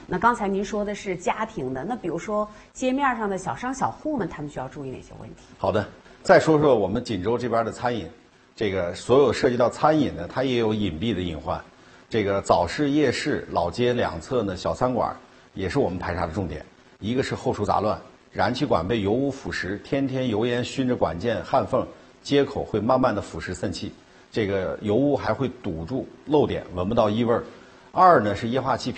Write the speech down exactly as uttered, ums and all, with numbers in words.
那刚才您说的是家庭的，那比如说街面上的小商小户们，他们需要注意哪些问题？ 好的，再说说我们锦州这边的餐饮，这个所有涉及到餐饮的，它也有隐蔽的隐患。这个早市、夜市、老街两侧呢，小餐馆也是我们排查的重点。一个是后厨杂乱，燃气管被油污腐蚀，天天油烟熏着管件、焊缝，接口会慢慢的腐蚀渗气，这个油污还会堵住漏点，闻不到异味。二呢是液化气